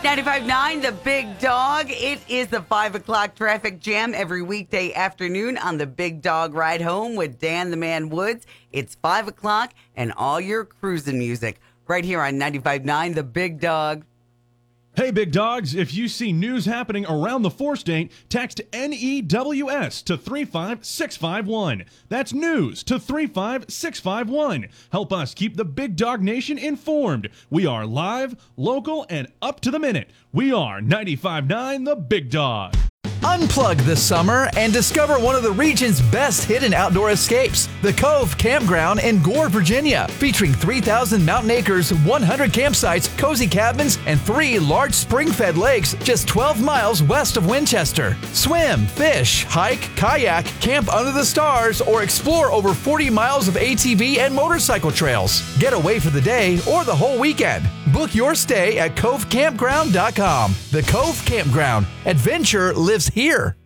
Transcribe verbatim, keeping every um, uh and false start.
ninety-five point nine, The Big Dog. It is the five o'clock traffic jam every weekday afternoon on the Big Dog Ride Home with Dan the Man Woods. It's five o'clock and all your cruising music right here on ninety-five point nine, The Big Dog. Hey, big dogs, if you see news happening around the four-state, text N E W S to three five six five one. That's news to three five six five one. Help us keep the Big Dog Nation informed. We are live, local, and up to the minute. We are ninety-five point nine The Big Dog. Unplug this summer and discover one of the region's best hidden outdoor escapes, the Cove Campground in Gore, Virginia, featuring three thousand mountain acres, one hundred campsites, cozy cabins, and three large spring-fed lakes just twelve miles west of Winchester. Swim, fish, hike, kayak, camp under the stars, or explore over forty miles of A T V and motorcycle trails. Get away for the day or the whole weekend. Book your stay at cove campground dot com. The Cove Campground. Adventure lives here.